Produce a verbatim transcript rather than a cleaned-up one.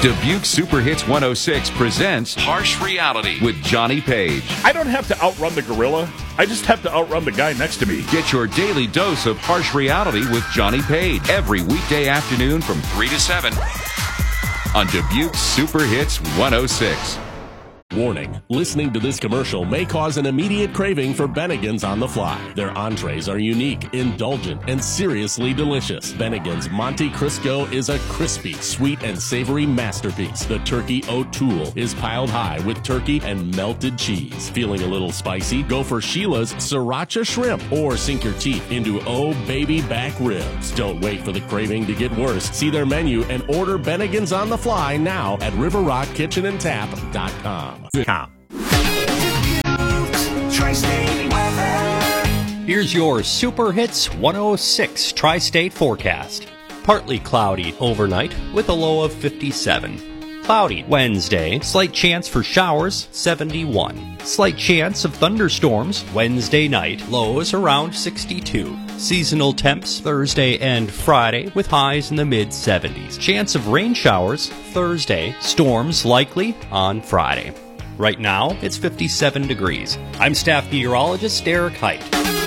Dubuque Super Hits one oh six presents Harsh Reality with Johnny Page. I don't have to outrun the gorilla. I just have to outrun the guy next to me. Get your daily dose of harsh reality with Johnny Page every weekday afternoon from three to seven on Dubuque Super Hits one oh six. Warning, listening to this commercial may cause an immediate craving for Bennigan's on the fly. Their entrees are unique, indulgent, and seriously delicious. Bennigan's Monte Crisco is a crispy, sweet, and savory masterpiece. The turkey O'Toole is piled high with turkey and melted cheese. Feeling a little spicy? Go for Sheila's Sriracha Shrimp or sink your teeth into Oh Baby Back Ribs. Don't wait for the craving to get worse. See their menu and order Bennigan's on the fly now at river rock kitchen and tap dot com. Here's your Super Hits one oh six Tri-State forecast. Partly cloudy overnight with a low of fifty-seven. Cloudy Wednesday, slight chance for showers, seventy-one. Slight chance of thunderstorms Wednesday night, lows around sixty-two. Seasonal temps Thursday and Friday with highs in the mid seventies. Chance of rain showers Thursday, storms likely on Friday. Right now, it's fifty-seven degrees. I'm staff meteorologist Derek Height.